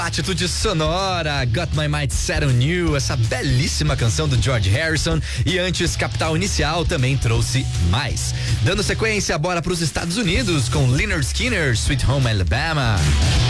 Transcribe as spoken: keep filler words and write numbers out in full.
Atitude sonora, Got My Mind Set on You, essa belíssima canção do George Harrison. E antes, Capital Inicial também trouxe Mais. Dando sequência, bora para os Estados Unidos com Lynyrd Skynyrd, Sweet Home Alabama.